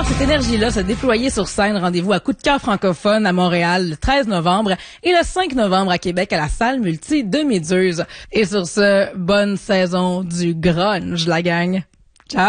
voir cette énergie-là se déployer sur scène, rendez-vous à Coup de cœur francophone à Montréal le 13 novembre et le 5 novembre à Québec à la salle multi de Méduse. Et sur ce, bonne saison du grunge, la gang.